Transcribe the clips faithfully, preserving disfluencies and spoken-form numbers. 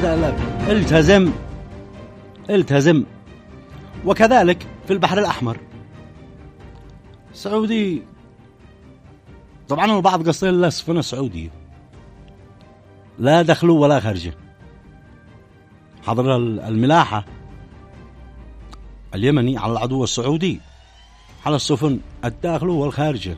التزم التزم. وكذلك في البحر الأحمر سعودي، طبعا البعض قصير لا سفنة سعودية لا دخلوا ولا خرجه. حضر الملاحة اليمني على العدو السعودي على السفن الداخل والخارجة،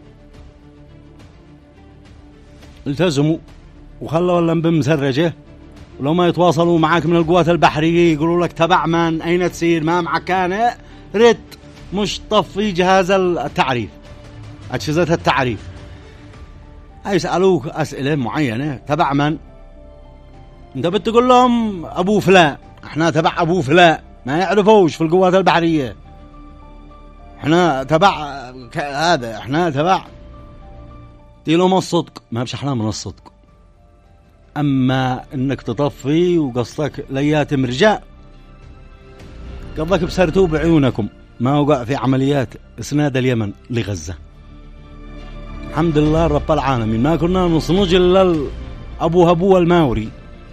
التزموا وخلوا اللمبة مسرجة، ولو ما يتواصلوا معك من القوات البحرية يقولوا لك تبع من أين تسير ما معك كان رد مش طفي جهاز التعريف أجهزة التعريف، يسألوك أسئلة معينة تبع من انت بتقول لهم أبو فلان، احنا تبع أبو فلان، ما يعرفوش في القوات البحرية احنا تبع هذا، احنا تبع تيلهم الصدق، ما بش احنا من الصدق. اما انك تطفي وقصدك لياتم رجاء قصدك بسرتوا بعيونكم ما وقع في عمليات اسناد اليمن لغزة. الحمد لله رب العالمين ما كنا نصنج الا ابو هبو الماوري،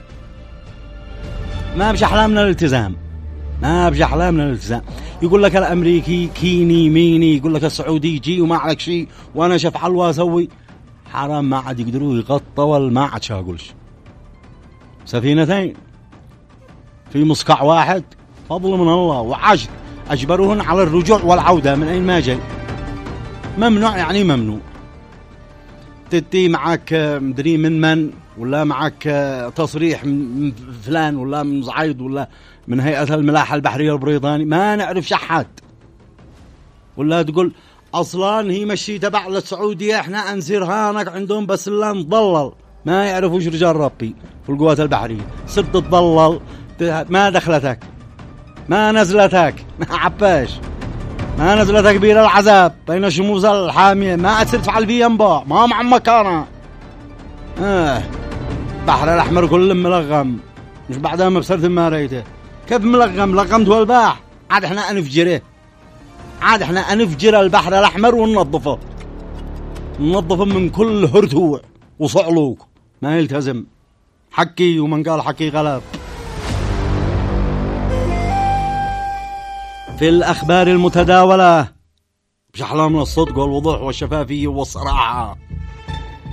ما بش احلامنا الالتزام، ما بش احلامنا الالتزام. يقول لك الامريكي كيني ميني، يقول لك السعودي جي وما عليك شيء وانا شفعل واسوي، حرام ما عاد يقدروا يغطوا ولا عاد شاقولش. سفينتين في مسقع واحد فضل من الله، وعشر اجبروهن على الرجوع والعودة من اين ما جاي، ممنوع يعني ممنوع. تتي معك مدري من من ولا معك تصريح من فلان ولا من زعيد ولا من هيئة الملاحة البحرية البريطاني، ما نعرف شحات، ولا تقول اصلا هي مشي تبع للسعودية احنا انسير هانك عندهم بس لا نضلل، ما يعرفوش رجال ربي في القوات البحرية، صرت تضلل ما دخلتك ما نزلتك ما عباش ما نزلتك بير العذاب بين الشموس الحامية، ما أصير تفعل فيه ينبع ما مع مكانه. آه بحر الأحمر كل ملغم، مش بعدها ما بصرت ما ريته كيف ملغم، لغمت والباح عاد احنا انفجره، عاد احنا انفجر البحر الأحمر وننظفه، ننظفه من كل هرتوع وصعلوك، ما يلتزم حكي ومن قال حكي غلب. في الأخبار المتداولة بشحلها من الصدق والوضوح والشفافية والصراحة،